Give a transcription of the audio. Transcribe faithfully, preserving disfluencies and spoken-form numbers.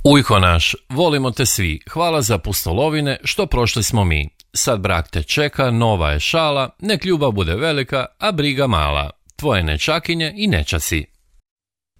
Ujko naš, volimo te svi, hvala za pustolovine što prošli smo mi. Sad brak te čeka, nova je šala, nek ljubav bude velika, a briga mala. Tvoje nečakinje i nečasi.